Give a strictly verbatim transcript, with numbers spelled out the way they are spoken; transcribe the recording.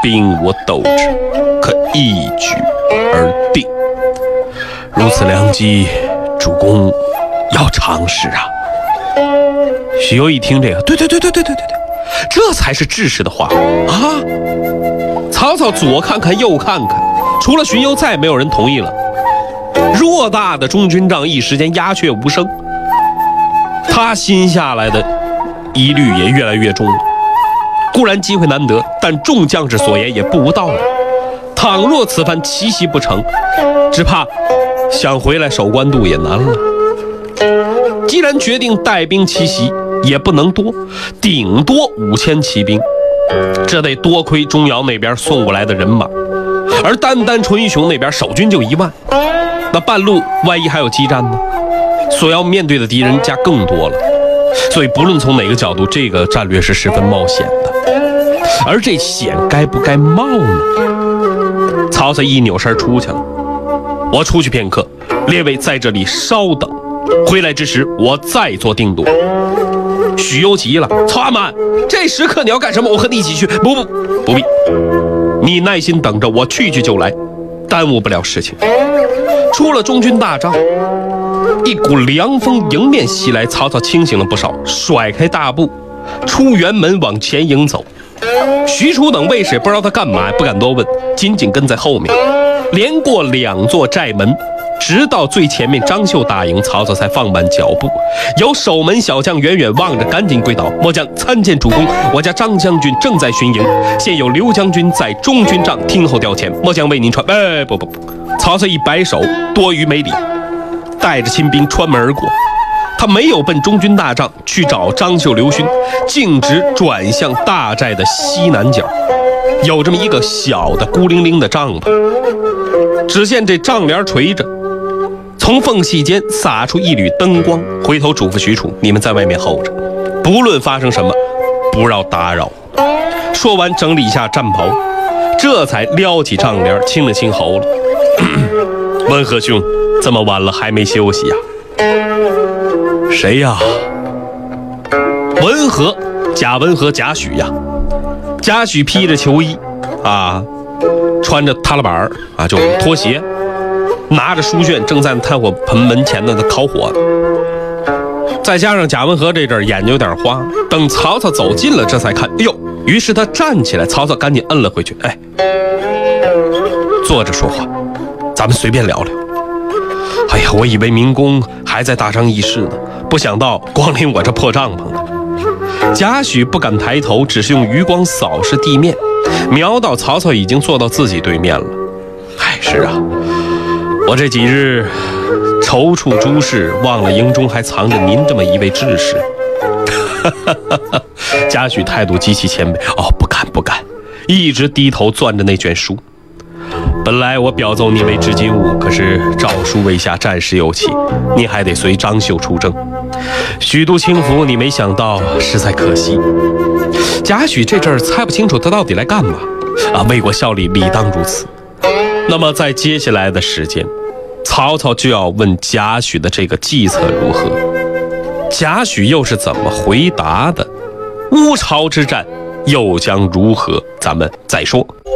兵我斗之，可一举而定。如此良机，主公要尝试啊！许攸一听这个，对对对对对对对对，这才是治世的话啊！曹操左看看右看看，除了荀攸，再没有人同意了。偌大的中军帐一时间鸦雀无声，他心下来的疑虑也越来越重了。固然机会难得，但众将士所言也不无道理。倘若此番奇袭不成，只怕想回来守官渡也难了。既然决定带兵奇袭，也不能多，顶多五千骑兵，这得多亏钟繇那边送过来的人马，而单单纯于雄那边守军就一万，那半路万一还有激战呢？所要面对的敌人家更多了，所以不论从哪个角度，这个战略是十分冒险的。而这险该不该冒呢？曹操一扭身出去了，我出去片刻，列位在这里稍等，回来之时我再做定夺。许攸急了，曹阿满，这时刻你要干什么？我和你一起去。不不不必，你耐心等着，我去去就来，耽误不了事情。出了中军大帐，一股凉风迎面袭来，曹操清醒了不少，甩开大步出辕门往前迎走。许褚等卫士不知道他干嘛，不敢多问，紧紧跟在后面，连过两座寨门，直到最前面张绣大营，曹操才放慢脚步。有守门小将远远望着，赶紧跪倒：“末将参见主公，我家张将军正在巡营，现有刘将军在中军帐听候调遣，末将为您传。”哎，不不不！曹操一摆手，多余没理，带着亲兵穿门而过。他没有奔中军大帐去找张绣、刘勋，径直转向大寨的西南角，有这么一个小的孤零零的帐篷。只见这帐帘垂着，从缝隙间洒出一缕灯光，回头嘱咐许褚：“你们在外面候着，不论发生什么，不要打扰。”说完，整理一下战袍，这才撩起帐帘，清了清喉了。文和兄，这么晚了还没休息呀？谁呀？文和，贾文和，贾诩呀。贾诩披着裘衣啊，穿着踏拉板啊，就拖鞋，拿着书卷，正在炭火盆门前的烤火。再加上贾文和这阵眼睛有点花，等曹操走近了，这才看，哎呦！于是他站起来，曹操赶紧摁了回去。哎，坐着说话，咱们随便聊聊。哎呀，我以为明公还在大张议事呢，不想到光临我这破帐篷了。贾诩不敢抬头，只是用余光扫视地面，瞄到曹操已经坐到自己对面了。哎，是啊，我这几日踌躇诸事，忘了营中还藏着您这么一位志士。贾诩态度极其谦卑。哦，不敢不敢，一直低头攥着那卷书。本来我表奏你为执金吾，可是诏书未下，战事又起，你还得随张绣出征。许都轻浮，你没想到，实在可惜。贾诩这阵儿猜不清楚他到底来干嘛啊，为国效力，理当如此。那么在接下来的时间，曹操就要问贾诩的这个计策如何，贾诩又是怎么回答的？乌巢之战又将如何？咱们再说。